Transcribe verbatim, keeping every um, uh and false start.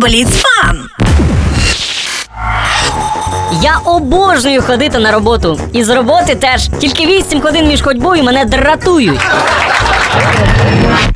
Бліцфан. Я обожнюю ходити на роботу. І з роботи теж. Тільки вісім годин між ходьбою мене дратують.